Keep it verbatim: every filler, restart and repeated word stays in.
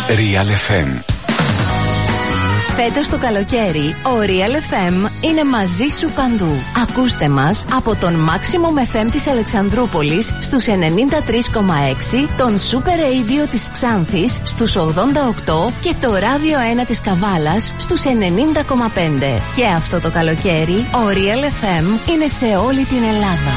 Real εφ εμ. Φέτος το καλοκαίρι, ο Real εφ εμ είναι μαζί σου παντού. Ακούστε μας από τον Maximum εφ εμ της Αλεξανδρούπολης στους ενενήντα τρία κόμμα έξι, τον Super Radio της Ξάνθης στους ογδόντα οκτώ και το Ράδιο ένα της Καβάλας στους ενενήντα κόμμα πέντε. Και αυτό το καλοκαίρι, ο Real εφ εμ είναι σε όλη την Ελλάδα.